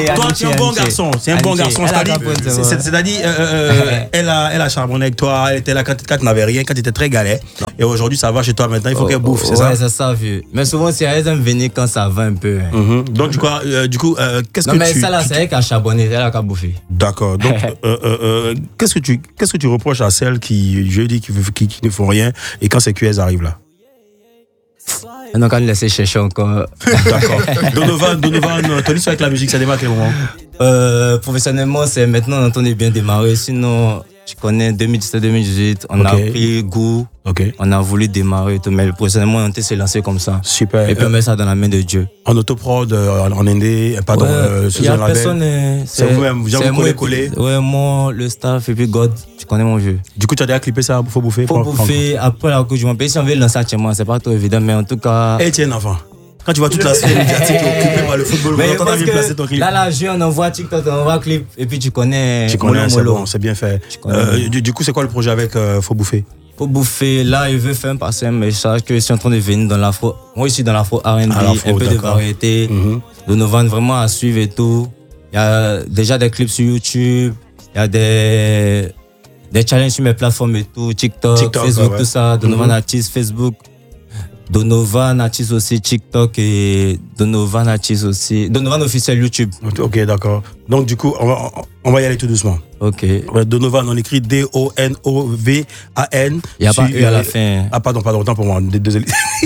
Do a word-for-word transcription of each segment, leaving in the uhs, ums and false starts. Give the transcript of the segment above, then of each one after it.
Toi, tu es un bon garçon. C'est un bon garçon. C'est-à-dire, elle a charbonné avec toi. Elle était là quand tu n'avais rien, quand tu étais très galère. Et aujourd'hui, ça va chez toi maintenant. Il faut qu'elle bouffe, c'est ça? Ouais, c'est ça, vieux. Mais souvent, c'est elle aime venir quand ça va un peu. Donc, du coup, qu'est-ce que tu... Non, mais ça, là, c'est elle qui a charbonné. C'est elle qui a bouffé. D'accord. Donc, qu'est-ce que tu reproches à celles qui, je dis, qui ne font rien et quand ces Q S arrivent là? Donc, on va laisser chercher encore. D'accord. Donovan, Donovan, ton histoire avec la musique, ça démarre à quel moment? euh, Professionnellement, c'est maintenant quand on est bien démarré. Sinon, je connais deux mille dix-sept deux mille dix-huit, on okay. a pris goût, okay. on a voulu démarrer. Tout, mais professionnellement, on s'est lancé comme ça. Super. Et puis, on met ça dans la main de Dieu. En autoprod, en indé, pardon, ouais, euh, sous un label. C'est vous-même, vous avez collé, collé. Ouais, moi, le staff et puis God, tu connais mon vieux. Du coup, tu as déjà clippé ça, faut bouffer? Faut bouffer, après la Coupe du Monde. Si on veut lancer actuellement, c'est pas trop évident, mais en tout cas. Et tiens, enfant. Quand tu vois toute la sphère médiatique occupée par le football, mais on entend placer ton clip. Là, là, je, on envoie TikTok, on envoie clip, et puis tu connais. Tu connais, c'est bon, c'est bien fait. Euh, du, du coup, c'est quoi le projet avec euh, Faut Bouffer? Faut Bouffer, là, il veut faire passer un message que je suis en train de venir dans l'afro. Moi, ici, dans l'afro R and B, un peu de variété. Mm-hmm. Donovan, vraiment à suivre et tout. Il y a déjà des clips sur YouTube, il y a des, des challenges sur mes plateformes et tout, TikTok, TikTok Facebook, ouais. tout ça. Donovan mm-hmm. artiste, Facebook. Donovan artiste aussi TikTok et Donovan artiste aussi. Donovan officiel YouTube. Ok, d'accord. Donc du coup, on va, on va y aller tout doucement. Ok. Donovan, on écrit D O N O V A N. Il n'y a pas eu à la fin. Ah pardon, pardon, autant pour moi. Désolé.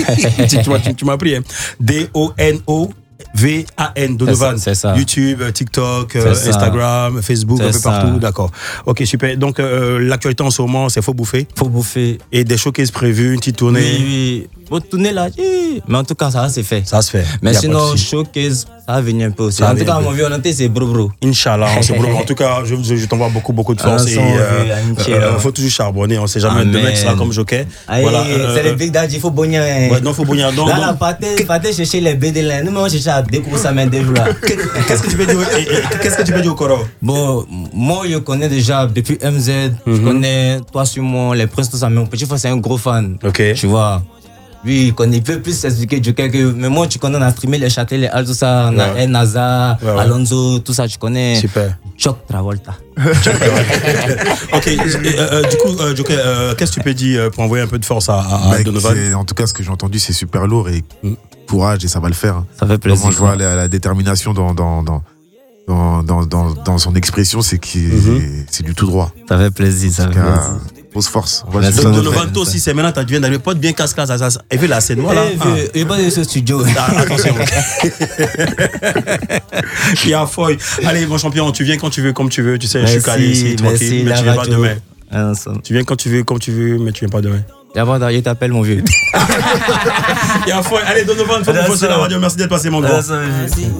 tu tu m'as pris. Hein. D O N O V A N, Donovan. C'est ça. YouTube, TikTok, euh, Instagram, Facebook, un peu partout. D'accord. Ok, super. Donc euh, l'actualité en ce moment, c'est Faut Bouffer. Faut Bouffer. Et des showcases prévus, une petite tournée. Oui, oui. Bon, tourner là, mais en tout cas, ça, c'est fait. Ça se fait. Mais sinon, showcase, ça va venir un peu aussi. Ça en tout cas, mon volonté, c'est bro bro. Inch'Allah, c'est bro bro. En tout cas, je, je t'envoie beaucoup, beaucoup de force. Il euh, euh, faut toujours charbonner, on ne sait jamais. Amen. Demain, tu seras comme Joker. Voilà, euh, c'est le Big Daddy, il faut bonir. Ouais, non, il faut bonir. Donc, là, là, partez chercher les B D là. Nous, on cherche à découvrir ça, mais déjà. Qu'est-ce que tu peux dire Qu'est-ce que tu peux dire au Coro? Bon, moi, je connais déjà depuis M Z. Je connais Toi sur moi, les Princes, tout ça. Mais mon petit frère, c'est un gros fan. Ok. Tu vois. Lui, il peut plus s'expliquer Joker que. Mais moi, tu connais, on a streamé les Châtelet, les Halles, tout ça. On a ouais. Nazar, ouais, ouais. Alonso, tout ça, tu connais. Super. Choc Travolta. Ok, euh, du coup, euh, Joker, euh, qu'est-ce que tu peux dire pour envoyer un peu de force à, à Mec, Donovan? En tout cas, ce que j'ai entendu, c'est super lourd et mm. courage et ça va le faire. Ça fait plaisir. Moi, je vois la, la détermination dans, dans, dans, dans, dans, dans, dans son expression, c'est qu'il mm-hmm. c'est du tout droit. Ça fait plaisir, ça fait plaisir. Grosse force. Donovan, toi aussi, c'est maintenant, tu viens d'arriver, pas de bien casse-classe, ça, ça. Et puis là, c'est noir là. Il n'est pas dans ce studio. Ah, attention. Il y a foy. Allez, mon champion, tu viens quand tu veux, comme tu veux. Tu sais, merci, je suis calé ici, tranquille, mais tu viens pas demain. Ah, tu viens quand tu veux, comme tu veux, mais tu viens pas demain. Et avant d'ailleurs, t'appelle mon vieux. Il y a foy. Allez, Donovan, faut que vous fassiez la radio. Merci d'être passé, mon gars.